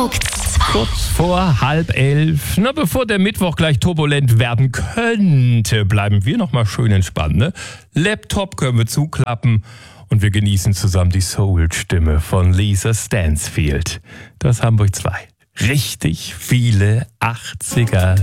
Hamburg 2. Kurz vor 10:30. Na, bevor der Mittwoch gleich turbulent werden könnte, bleiben wir noch mal schön entspannt. Ne? Laptop können wir zuklappen und wir genießen zusammen die Soul-Stimme von Lisa Stansfield. Das Hamburg 2. Richtig viele 80er.